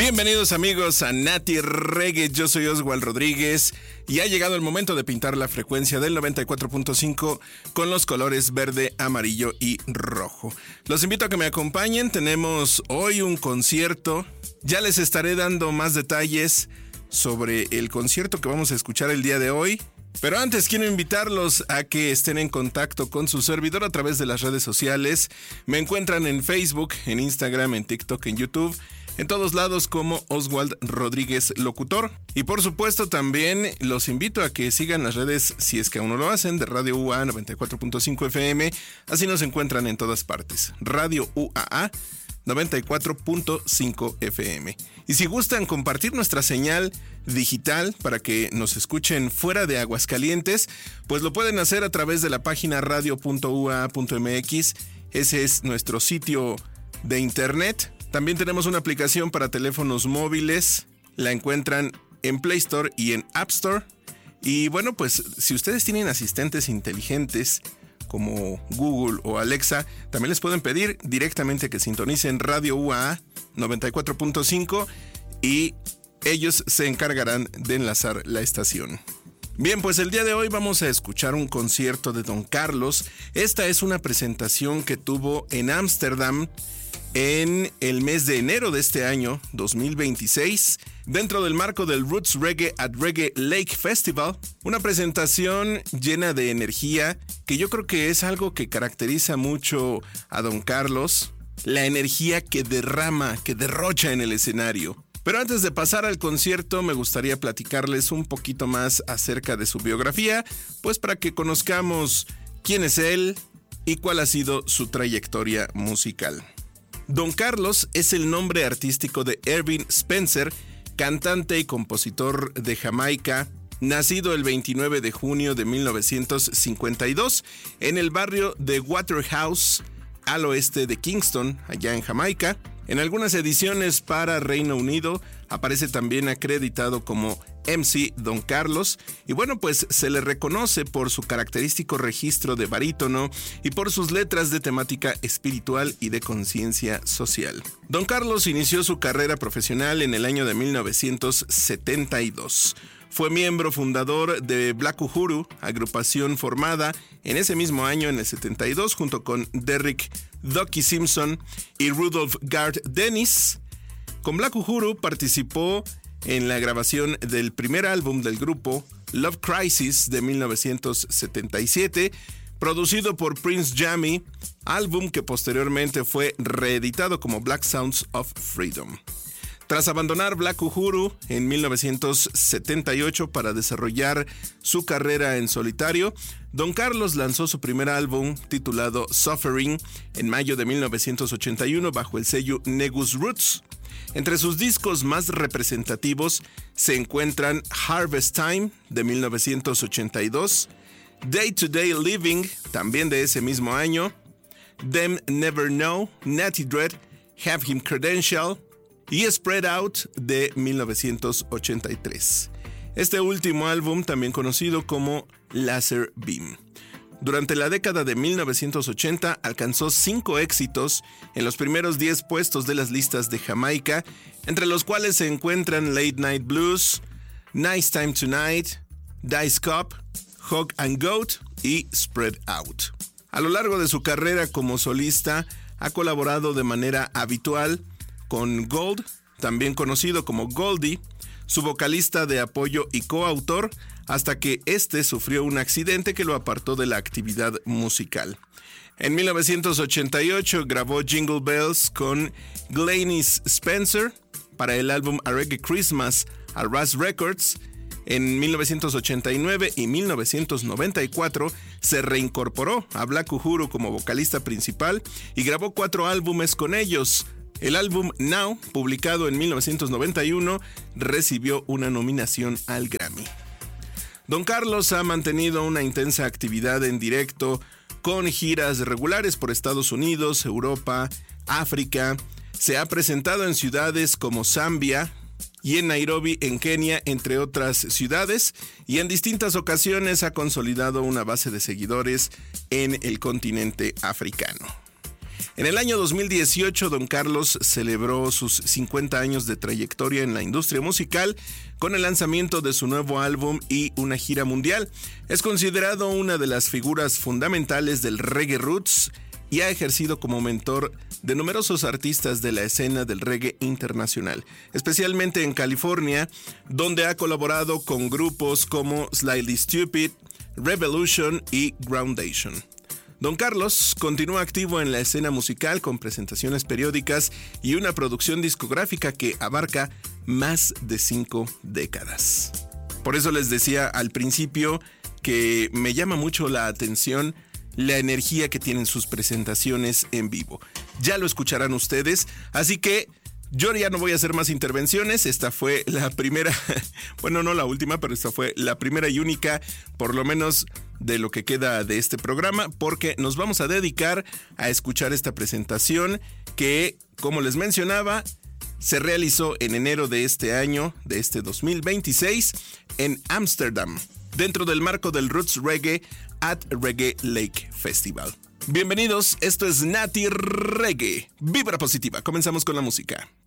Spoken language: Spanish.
Bienvenidos amigos a Nati Reggae, yo soy Oswald Rodríguez y ha llegado el momento de pintar la frecuencia del 94.5 con los colores verde, amarillo y rojo. Los invito a que me acompañen, tenemos hoy un concierto, ya les estaré dando más detalles sobre el concierto que vamos a escuchar el día de hoy. Pero antes quiero invitarlos a que estén en contacto con su servidor a través de las redes sociales. Me encuentran en Facebook, en Instagram, en TikTok, en YouTube, en todos lados como Oswald Rodríguez Locutor. Y por supuesto también los invito a que sigan las redes, si es que aún no lo hacen, de Radio UAA 94.5 FM. Así nos encuentran en todas partes. Radio UAA 94.5 FM. Y si gustan compartir nuestra señal digital para que nos escuchen fuera de Aguascalientes, pues lo pueden hacer a través de la página radio.uaa.mx. Ese es nuestro sitio de internet. También tenemos una aplicación para teléfonos móviles. La encuentran en Play Store y en App Store. Y bueno, pues si ustedes tienen asistentes inteligentes como Google o Alexa, también les pueden pedir directamente que sintonicen Radio UAA 94.5 y ellos se encargarán de enlazar la estación. Bien, pues el día de hoy vamos a escuchar un concierto de Don Carlos. Esta es una presentación que tuvo en Ámsterdam en el mes de enero de este año 2026, dentro del marco del Roots Reggae at Reggae Lake Festival, una presentación llena de energía que yo creo que es algo que caracteriza mucho a Don Carlos, la energía que derrama, que derrocha en el escenario. Pero antes de pasar al concierto me gustaría platicarles un poquito más acerca de su biografía, pues para que conozcamos quién es él y cuál ha sido su trayectoria musical. Don Carlos es el nombre artístico de Ervin Spencer, cantante y compositor de Jamaica, nacido el 29 de junio de 1952 en el barrio de Waterhouse, al oeste de Kingston, allá en Jamaica. En algunas ediciones para Reino Unido aparece también acreditado como MC Don Carlos y bueno, pues se le reconoce por su característico registro de barítono y por sus letras de temática espiritual y de conciencia social. Don Carlos inició su carrera profesional en el año de 1972. Fue miembro fundador de Black Uhuru, agrupación formada en ese mismo año, en el 72, junto con Derrick Ducky Simpson y Rudolph Garth Dennis. Con Black Uhuru participó en la grabación del primer álbum del grupo, Love Crisis, de 1977, producido por Prince Jammy, álbum que posteriormente fue reeditado como Black Sounds of Freedom. Tras abandonar Black Uhuru en 1978 para desarrollar su carrera en solitario, Don Carlos lanzó su primer álbum titulado Suffering en mayo de 1981 bajo el sello Negus Roots. Entre sus discos más representativos se encuentran Harvest Time de 1982, Day to Day Living también de ese mismo año, Them Never Know, Natty Dread, Have Him Credential y Spread Out de 1983. Este último álbum también conocido como Laser Beam. Durante la década de 1980 alcanzó 5 éxitos en los primeros 10 puestos de las listas de Jamaica, entre los cuales se encuentran Late Night Blues, Nice Time Tonight, Dice Cup, Hog and Goat y Spread Out. A lo largo de su carrera como solista ha colaborado de manera habitual con Gold, también conocido como Goldie, su vocalista de apoyo y coautor, hasta que este sufrió un accidente que lo apartó de la actividad musical. En 1988 grabó Jingle Bells con Glenys Spencer para el álbum A Reggae Christmas a Raz Records. En 1989 y 1994 se reincorporó a Black Uhuru como vocalista principal y grabó 4 álbumes con ellos. El álbum Now, publicado en 1991, recibió una nominación al Grammy. Don Carlos ha mantenido una intensa actividad en directo con giras regulares por Estados Unidos, Europa, África. Se ha presentado en ciudades como Zambia y en Nairobi, en Kenia, entre otras ciudades, y en distintas ocasiones ha consolidado una base de seguidores en el continente africano. En el año 2018, Don Carlos celebró sus 50 años de trayectoria en la industria musical con el lanzamiento de su nuevo álbum y una gira mundial. Es considerado una de las figuras fundamentales del reggae roots y ha ejercido como mentor de numerosos artistas de la escena del reggae internacional, especialmente en California, donde ha colaborado con grupos como Slightly Stupid, Revolution y Groundation. Don Carlos continúa activo en la escena musical con presentaciones periódicas y una producción discográfica que abarca más de 5 décadas. Por eso les decía al principio que me llama mucho la atención la energía que tienen sus presentaciones en vivo. Ya lo escucharán ustedes, así que yo ya no voy a hacer más intervenciones. Esta fue la primera, bueno, no la última, pero esta fue la primera y única, por lo menos de lo que queda de este programa, porque nos vamos a dedicar a escuchar esta presentación que, como les mencionaba, se realizó en enero de este año, de este 2026, en Ámsterdam, dentro del marco del Roots Reggae at Reggae Lake Festival. Bienvenidos, esto es Nati Reggae. Vibra positiva, comenzamos con la música.